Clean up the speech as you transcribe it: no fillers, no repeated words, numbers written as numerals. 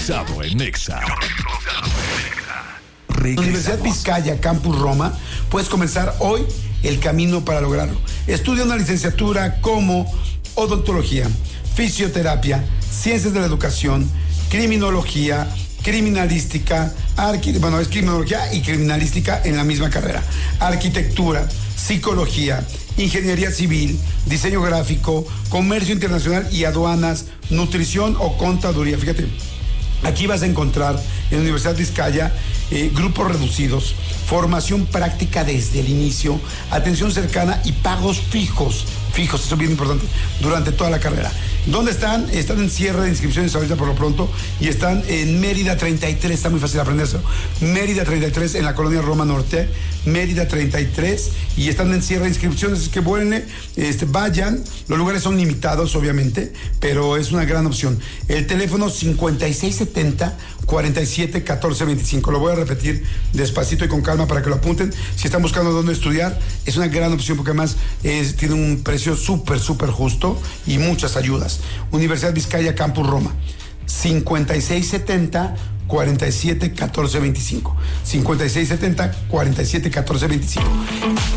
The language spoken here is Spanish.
Sincronizado en Nexa. Universidad Vizcaya, Campus Roma, puedes comenzar hoy el camino para lograrlo. Estudia una licenciatura como odontología, fisioterapia, ciencias de la educación, criminología, criminalística, es criminología y criminalística en la misma carrera, arquitectura, psicología, ingeniería civil, diseño gráfico, comercio internacional y aduanas, nutrición o contaduría. Fíjate, aquí vas a encontrar en la Universidad Vizcaya grupos reducidos, formación práctica desde el inicio, atención cercana y pagos fijos, eso es bien importante, durante toda la carrera. ¿Dónde están? Están en cierre de inscripciones ahorita por lo pronto y están en Mérida 33, está muy fácil aprenderse. Mérida 33 en la colonia Roma Norte, Mérida 33, y están en cierre de inscripciones, es que vayan, los lugares son limitados obviamente, pero es una gran opción. El teléfono 5670-47-1425, lo voy a repetir despacito y con calma para que lo apunten. Si están buscando dónde estudiar, es una gran opción porque además tiene un precio súper justo y muchas ayudas. Universidad Vizcaya, Campus Roma, 5670-47-1425. 5670-47-1425.